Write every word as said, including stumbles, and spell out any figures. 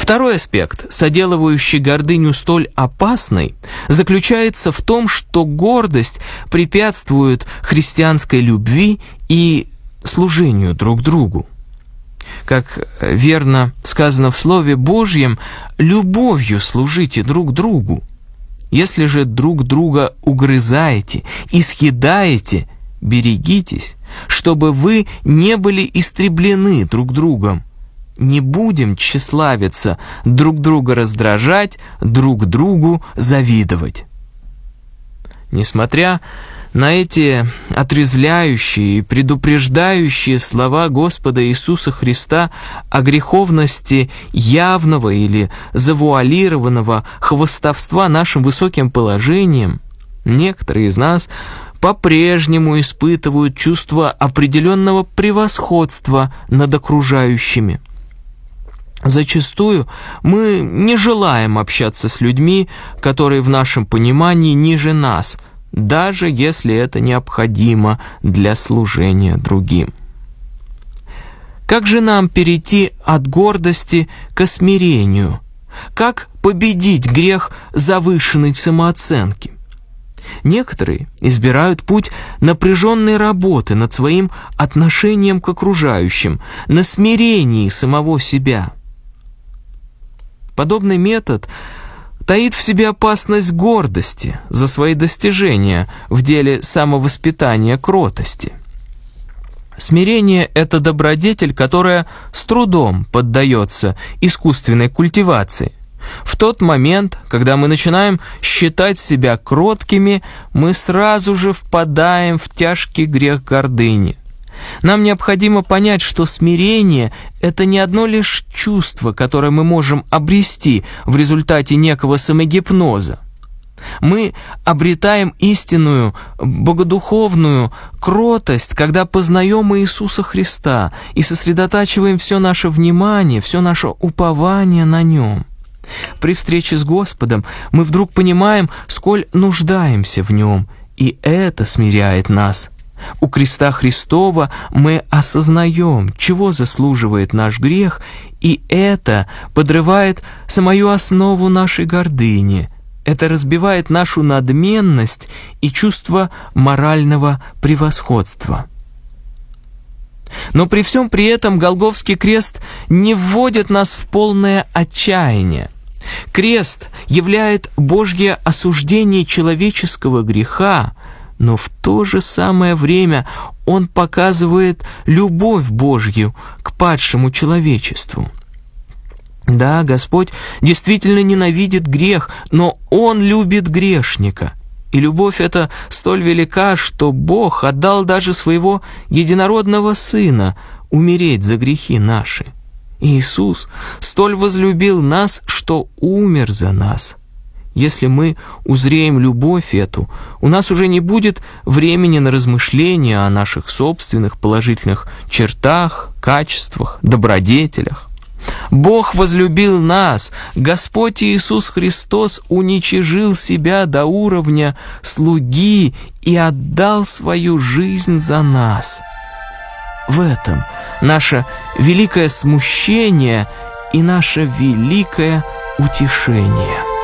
Второй аспект, соделывающий гордыню столь опасной, заключается в том, что гордость препятствует христианской любви и служению друг другу. Как верно сказано в Слове Божьем, любовью служите друг другу. Если же друг друга угрызаете и съедаете, берегитесь, чтобы вы не были истреблены друг другом. Не будем тщеславиться, друг друга раздражать, друг другу завидовать. Несмотря на эти отрезвляющие и предупреждающие слова Господа Иисуса Христа о греховности явного или завуалированного хвастовства нашим высоким положением, некоторые из нас по-прежнему испытывают чувство определенного превосходства над окружающими. Зачастую мы не желаем общаться с людьми, которые в нашем понимании ниже нас, даже если это необходимо для служения другим. Как же нам перейти от гордости к смирению? Как победить грех завышенной самооценки? Некоторые избирают путь напряженной работы над своим отношением к окружающим, на смирении самого себя. Подобный метод таит в себе опасность гордости за свои достижения в деле самовоспитания кротости. Смирение – это добродетель, которая с трудом поддается искусственной культивации. В тот момент, когда мы начинаем считать себя кроткими, мы сразу же впадаем в тяжкий грех гордыни. Нам необходимо понять, что смирение – это не одно лишь чувство, которое мы можем обрести в результате некого самогипноза. Мы обретаем истинную, богодуховную кротость, когда познаем Иисуса Христа и сосредотачиваем все наше внимание, все наше упование на Нем. При встрече с Господом мы вдруг понимаем, сколь нуждаемся в Нем, и это смиряет нас. У креста Христова мы осознаем, чего заслуживает наш грех, и это подрывает самую основу нашей гордыни. Это разбивает нашу надменность и чувство морального превосходства. Но при всем при этом Голгофский крест не вводит нас в полное отчаяние. Крест являет Божье осуждение человеческого греха, но в то же самое время он показывает любовь Божью к падшему человечеству. Да, Господь действительно ненавидит грех, но Он любит грешника. И любовь эта столь велика, что Бог отдал даже своего единородного Сына умереть за грехи наши. Иисус столь возлюбил нас, что умер за нас. Если мы узреем любовь эту, у нас уже не будет времени на размышления о наших собственных положительных чертах, качествах, добродетелях. Бог возлюбил нас, Господь Иисус Христос уничижил себя до уровня слуги и отдал свою жизнь за нас. В этом наше великое смущение и наше великое утешение.